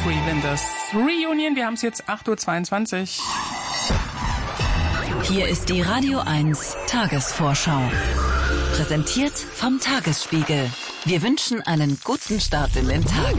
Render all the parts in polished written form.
Windows Reunion. Wir haben es jetzt 8.22 Uhr. Hier ist die Radio 1 Tagesvorschau. Präsentiert vom Tagesspiegel. Wir wünschen einen guten Start in den Tag.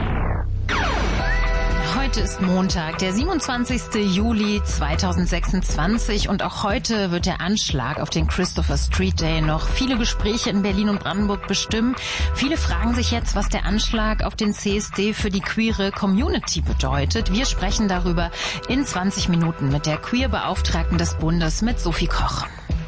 Heute ist Montag, der 27. Juli 2026 und auch heute wird der Anschlag auf den Christopher Street Day noch viele Gespräche in Berlin und Brandenburg bestimmen. Viele fragen sich jetzt, was der Anschlag auf den CSD für die queere Community bedeutet. Wir sprechen darüber in 20 Minuten mit der Queer-Beauftragten des Bundes, mit Sophie Koch.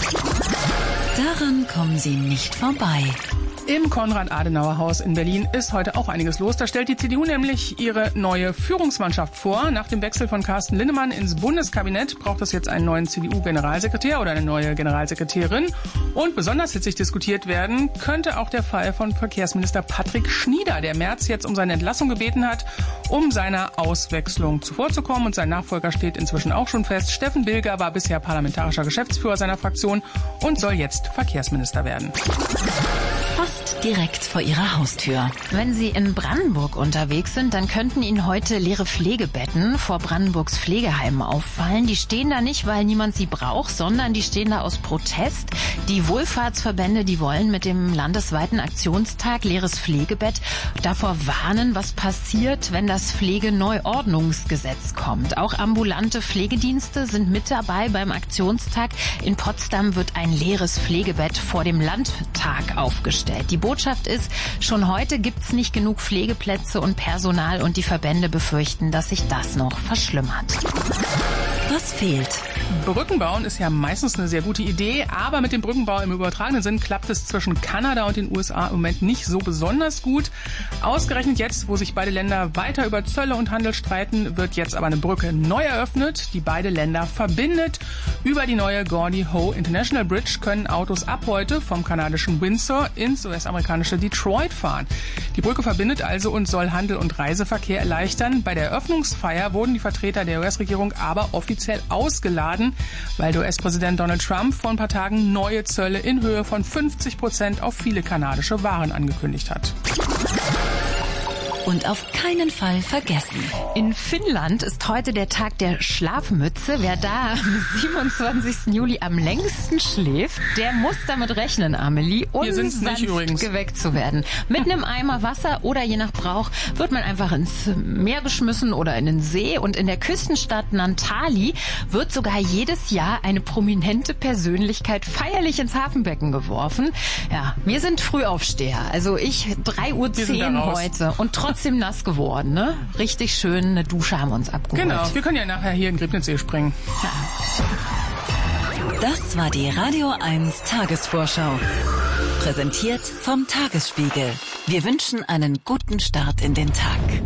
Daran kommen Sie nicht vorbei. Im Konrad-Adenauer-Haus in Berlin ist heute auch einiges los. Da stellt die CDU nämlich ihre neue Führungsmannschaft vor. Nach dem Wechsel von Carsten Linnemann ins Bundeskabinett braucht es jetzt einen neuen CDU-Generalsekretär oder eine neue Generalsekretärin. Und besonders hitzig diskutiert werden könnte auch der Fall von Verkehrsminister Patrick Schnieder, der Merz jetzt um seine Entlassung gebeten hat, um seiner Auswechslung zuvorzukommen. Und sein Nachfolger steht inzwischen auch schon fest. Steffen Bilger war bisher parlamentarischer Geschäftsführer seiner Fraktion und soll jetzt Verkehrsminister werden. Fast direkt vor Ihrer Haustür. Wenn Sie in Brandenburg unterwegs sind, dann könnten Ihnen heute leere Pflegebetten vor Brandenburgs Pflegeheimen auffallen. Die stehen da nicht, weil niemand sie braucht, sondern die stehen da aus Protest. Die Wohlfahrtsverbände, die wollen mit dem landesweiten Aktionstag leeres Pflegebett davor warnen, was passiert, wenn das Pflegeneuordnungsgesetz kommt. Auch ambulante Pflegedienste sind mit dabei beim Aktionstag. In Potsdam wird ein leeres Pflegebett vor dem Landtag aufgestellt. Die Botschaft ist, schon heute gibt's nicht genug Pflegeplätze und Personal und die Verbände befürchten, dass sich das noch verschlimmert. Was fehlt? Brücken bauen ist ja meistens eine sehr gute Idee, aber mit dem Brückenbau im übertragenen Sinn klappt es zwischen Kanada und den USA im Moment nicht so besonders gut. Ausgerechnet jetzt, wo sich beide Länder weiter über Zölle und Handel streiten, wird jetzt aber eine Brücke neu eröffnet, die beide Länder verbindet. Über die neue Gordie Howe International Bridge können Autos ab heute vom kanadischen Windsor ins US-amerikanische Detroit fahren. Die Brücke verbindet also und soll Handel und Reiseverkehr erleichtern. Bei der Eröffnungsfeier wurden die Vertreter der US-Regierung aber offiziell ausgeladen, weil der US-Präsident Donald Trump vor ein paar Tagen neue Zölle in Höhe von 50% auf viele kanadische Waren angekündigt hat. Und auf keinen Fall vergessen. In Finnland ist heute der Tag der Schlafmütze. Wer da am 27. Juli am längsten schläft, der muss damit rechnen, Amelie, unsanft geweckt zu werden. Mit einem Eimer Wasser oder je nach Brauch wird man einfach ins Meer geschmissen oder in den See. Und in der Küstenstadt Naantali wird sogar jedes Jahr eine prominente Persönlichkeit feierlich ins Hafenbecken geworfen. Ja, wir sind Frühaufsteher. Also ich 3:10 Uhr heute und trotzdem nass geworden, ne? Richtig schön, eine Dusche haben wir uns abgeholt. Genau, wir können ja nachher hier in Griebnitzsee springen. Ja. Das war die Radio 1 Tagesvorschau. Präsentiert vom Tagesspiegel. Wir wünschen einen guten Start in den Tag.